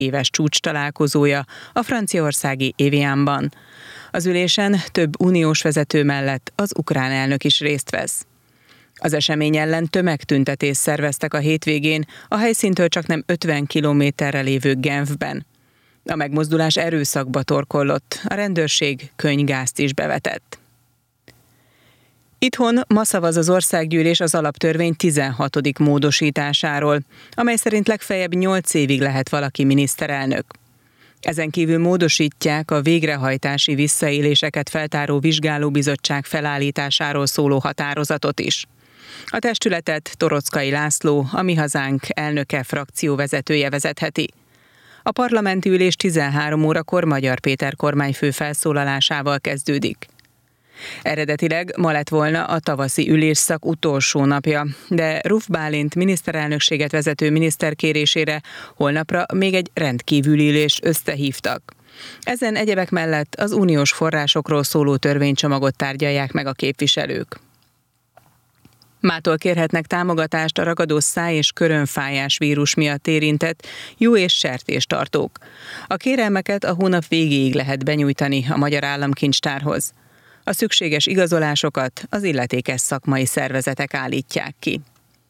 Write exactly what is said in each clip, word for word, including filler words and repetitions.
éves csúcs találkozója a franciaországi Évianban. Az ülésen több uniós vezető mellett az ukrán elnök is részt vesz. Az esemény ellen tömegtüntetést szerveztek a hétvégén a helyszíntől csaknem ötven kilométerre lévő Genfben. A megmozdulás erőszakba torkollott, a rendőrség könnygázt is bevetett. Itthon ma szavaz az országgyűlés az alaptörvény tizenhatodik módosításáról, amely szerint legfeljebb nyolc évig lehet valaki miniszterelnök. Ezen kívül módosítják a végrehajtási visszaéléseket feltáró vizsgálóbizottság felállításáról szóló határozatot is. A testületet Torockai László, a Mi Hazánk elnöke, frakcióvezetője vezetheti. A parlamenti ülés tizenhárom órakor Magyar Péter kormányfő felszólalásával kezdődik. Eredetileg ma lett volna a tavaszi ülésszak utolsó napja, de Ruf Bálint miniszterelnökséget vezető miniszter kérésére holnapra még egy rendkívüli ülést összehívtak. Ezen egyebek mellett az uniós forrásokról szóló törvénycsomagot tárgyalják meg a képviselők. Mától kérhetnek támogatást a ragadó száj- és körömfájás vírus miatt érintett jó- és sertéstartók. A kérelmeket a hónap végéig lehet benyújtani a Magyar Államkincstárhoz. A szükséges igazolásokat az illetékes szakmai szervezetek állítják ki.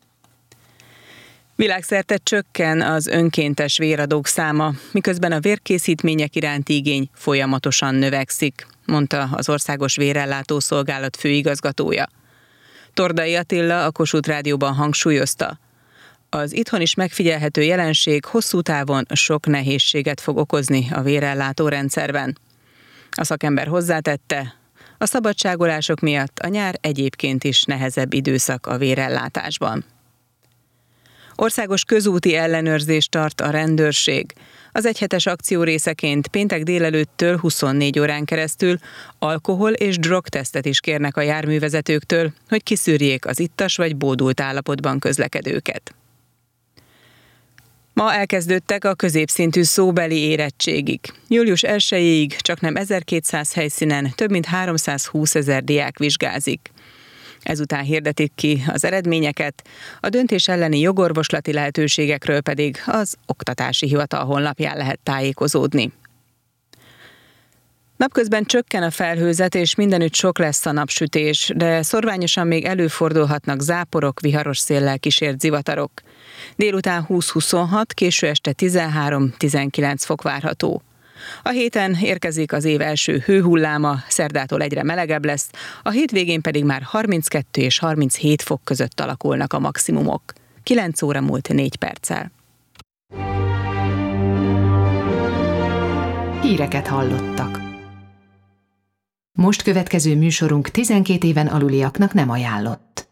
Világszerte csökken az önkéntes véradók száma, miközben a vérkészítmények iránti igény folyamatosan növekszik, mondta az Országos Vérellátó Szolgálat főigazgatója. Tordai Attila a Kossuth Rádióban hangsúlyozta, az itthon is megfigyelhető jelenség hosszú távon sok nehézséget fog okozni a vérellátó rendszerben. A szakember hozzátette, a szabadságolások miatt a nyár egyébként is nehezebb időszak a vérellátásban. Országos közúti ellenőrzést tart a rendőrség. Az egyhetes akció részeként péntek délelőttől huszonnégy órán keresztül alkohol- és drogtesztet is kérnek a járművezetőktől, hogy kiszűrjék az ittas vagy bódult állapotban közlekedőket. Ma elkezdődtek a középszintű szóbeli érettségik. július elsejéig csaknem ezerkétszáz helyszínen több mint háromszázhúszezer diák vizsgázik. Ezután hirdetik ki az eredményeket, a döntés elleni jogorvoslati lehetőségekről pedig az Oktatási Hivatal honlapján lehet tájékozódni. Napközben csökken a felhőzet, és mindenütt sok lesz a napsütés, de szorványosan még előfordulhatnak záporok, viharos széllel kísért zivatarok. Délután húsz-huszonhat, késő este tizenhárom-tizenkilenc fok várható. A héten érkezik az év első hőhulláma, szerdától egyre melegebb lesz, a hétvégén pedig már harminckettő és harminchét fok között alakulnak a maximumok. kilenc óra múlt négy perccel. Híreket hallottak. Most következő műsorunk tizenkét éven aluliaknak nem ajánlott.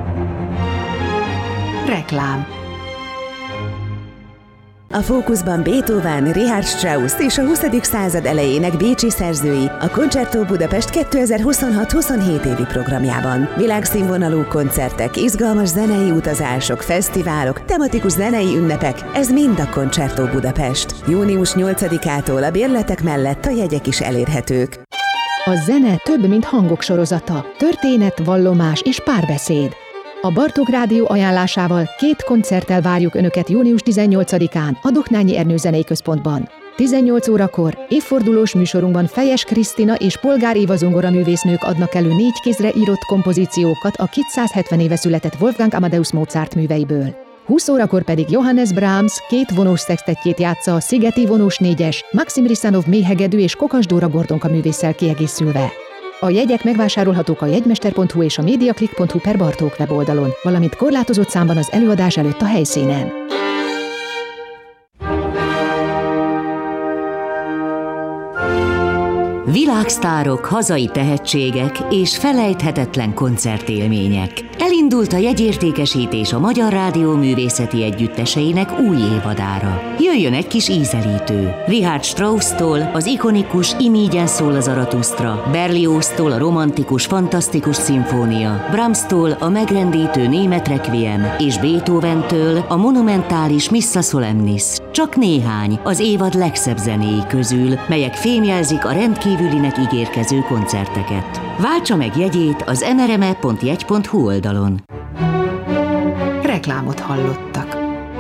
Reklám. A fókuszban Beethoven, Richard Strauss és a huszadik század elejének bécsi szerzői a Concerto Budapest kétezer-huszonhat-huszonhét évi programjában. Világszínvonalú koncertek, izgalmas zenei utazások, fesztiválok, tematikus zenei ünnepek, ez mind a Concerto Budapest. június nyolcadikától a bérletek mellett a jegyek is elérhetők. A zene több, mint hangok sorozata, történet, vallomás és párbeszéd. A Bartók Rádió ajánlásával két koncerttel várjuk Önöket június tizennyolcadikán a Doknányi Ernő Zenei Központban. tizennyolc órakor évfordulós műsorunkban Fejes Krisztina és Polgár Éva zongoraművésznők adnak elő négy kézre írott kompozíciókat a kétszázhetven éve született Wolfgang Amadeus Mozart műveiből. húsz órakor pedig Johannes Brahms két vonós szextettjét játsza a Szigeti vonós négyes, Maxim Risanov méhegedű és Kokas Dóra Gordonka művésszel kiegészülve. A jegyek megvásárolhatók a jegymester pont hu és a mediaclick pont hu per Bartók weboldalon, valamint korlátozott számban az előadás előtt a helyszínen. Világsztárok, hazai tehetségek és felejthetetlen koncertélmények. Elindult a jegyértékesítés a Magyar Rádió művészeti együtteseinek új évadára. Jöjjön egy kis ízelítő. Richard Strauss-tól az ikonikus Imígyen szól a Zaratusztra, Berlioz-tól a romantikus, fantasztikus szimfónia, Brahms-tól a megrendítő német requiem és Beethoven-től a monumentális Missa Solemnis. Csak néhány az évad legszebb zenéi közül, melyek fémjelzik a rendkívülinek ígérkező koncerteket. Váltsa meg jegyét az en er em e pont jegy pont hu oldalon. Reklámot hallott.